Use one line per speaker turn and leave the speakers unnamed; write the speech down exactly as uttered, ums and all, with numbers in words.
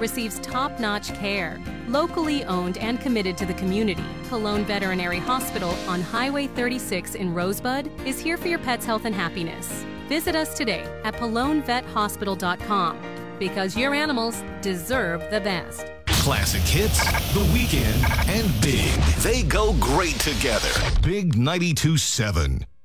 receives top-notch care. Locally owned and committed to the community, Pallone Veterinary Hospital on Highway thirty-six in Rosebud is here for your pet's health and happiness. Visit us today at pallone vet hospital dot com because your animals deserve the best.
Classic hits, The Weeknd, and Big. They go great together. Big ninety-two point seven.